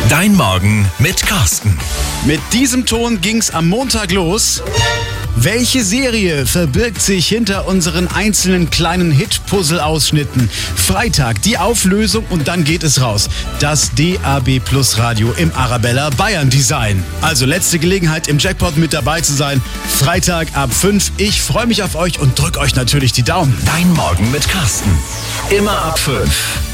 Dein Morgen mit Carsten. Mit diesem Ton ging's am Montag los. Welche Serie verbirgt sich hinter unseren einzelnen kleinen Hit-Puzzle-Ausschnitten? Freitag die Auflösung und dann geht es raus. Das DAB Plus Radio im Arabella Bayern Design. Also letzte Gelegenheit im Jackpot mit dabei zu sein. Freitag ab 5. Ich freue mich auf euch und drück euch natürlich die Daumen. Dein Morgen mit Carsten. Immer ab 5.